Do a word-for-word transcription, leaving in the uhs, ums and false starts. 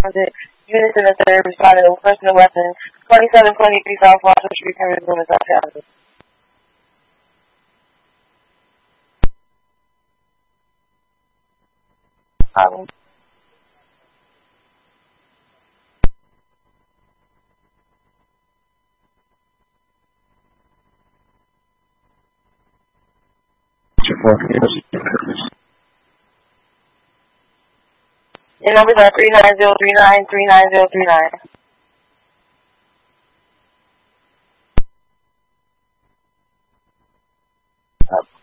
transit. Units in the third responded with personal weapons. twenty-seven twenty-three South Washington Street, Pembroke, Women's South. Um, Your numbers are three nine zero three nine, three nine zero three nine.